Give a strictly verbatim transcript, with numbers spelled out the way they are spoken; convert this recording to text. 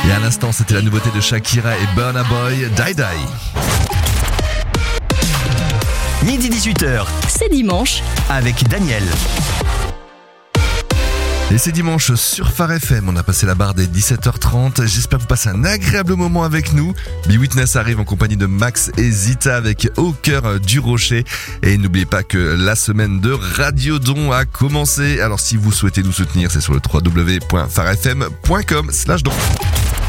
Et à l'instant, c'était la nouveauté de Shakira et Burna Boy, Die Die. Midi dix-huit heures, C'est dimanche. avec Daniel. Et c'est dimanche sur Phare F M, on a passé la barre des dix-sept heures trente, j'espère que vous passez un agréable moment avec nous. Be Witness arrive en compagnie de Max et Zita avec Au cœur du rocher. Et n'oubliez pas que la semaine de Radiodon a commencé, alors si vous souhaitez nous soutenir, c'est sur le w w w point phare f m point com slash don.